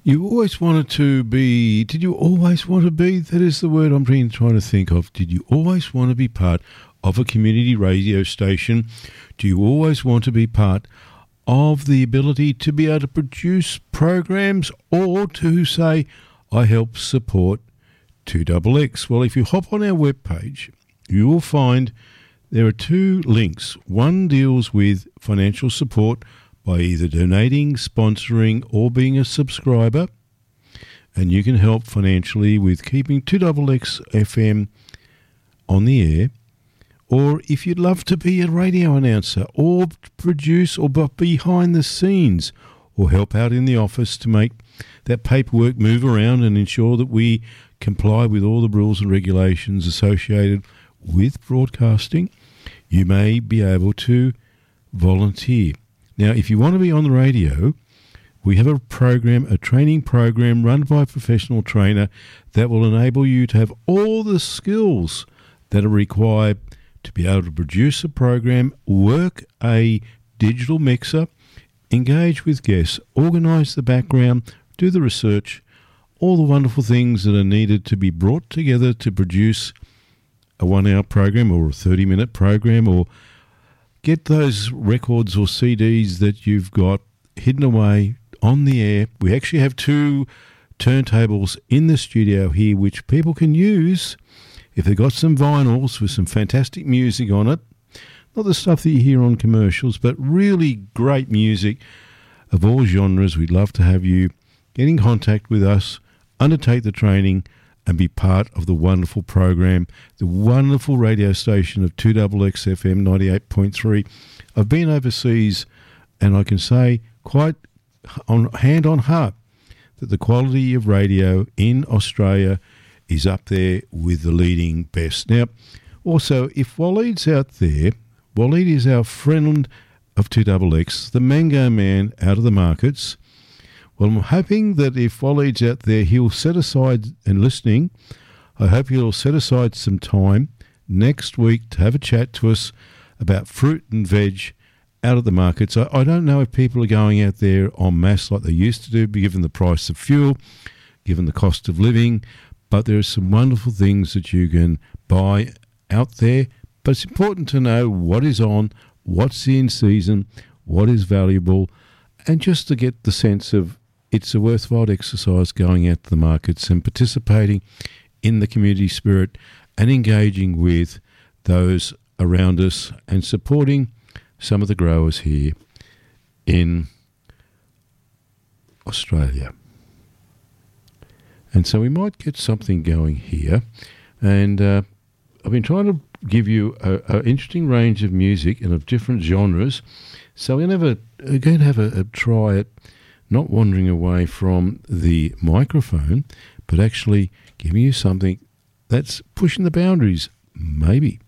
You always wanted to be, did you always want to be, that is the word I'm trying to think of, did you always want to be part of a community radio station? Do you always want to be part of the ability to be able to produce programs, or to say, I help support 2XX? Well, if you hop on our webpage, you will find there are two links. One deals with financial support by either donating, sponsoring, or being a subscriber, and you can help financially with keeping 2XX FM on the air. Or if you'd love to be a radio announcer, or produce, or behind the scenes, or help out in the office to make that paperwork move around and ensure that we comply with all the rules and regulations associated with broadcasting, you may be able to volunteer. Now, if you want to be on the radio, we have a training program run by a professional trainer that will enable you to have all the skills that are required to be able to produce a program, work a digital mixer, engage with guests, organise the background, do the research, all the wonderful things that are needed to be brought together to produce a 1-hour program or a 30-minute program, or get those records or CDs that you've got hidden away on the air. We actually have 2 turntables in the studio here which people can use if they've got some vinyls with some fantastic music on it. Not the stuff that you hear on commercials, but really great music of all genres. We'd love to have you get in contact with us, undertake the training, and be part of the wonderful program, the wonderful radio station of 2XX FM 98.3. I've been overseas, and I can say quite on hand on heart that the quality of radio in Australia is up there with the leading best. Now, also, if Waleed's out there, Waleed is our friend of 2XX, the Mango Man out of the markets. Well, I'm hoping that if Waleed's out there, he'll set aside, and listening, I hope he'll set aside some time next week to have a chat to us about fruit and veg out of the markets. I don't know if people are going out there en masse like they used to do, given the price of fuel, given the cost of living, but there are some wonderful things that you can buy out there. But it's important to know what is on, what's in season, what is valuable, and just to get the sense of it's a worthwhile exercise going out to the markets and participating in the community spirit and engaging with those around us and supporting some of the growers here in Australia. And so we might get something going here. And I've been trying to give you an interesting range of music and of different genres. So we're going to have a try at not wandering away from the microphone, but actually giving you something that's pushing the boundaries, maybe.